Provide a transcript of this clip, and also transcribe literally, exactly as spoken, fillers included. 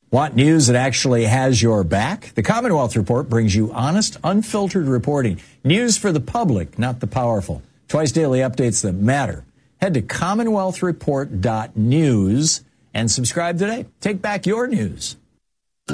Want news that actually has your back? The Commonwealth Report brings you honest, unfiltered reporting. News for the public, not the powerful. Twice daily updates that matter. Head to commonwealth report dot news and subscribe today. Take back your news.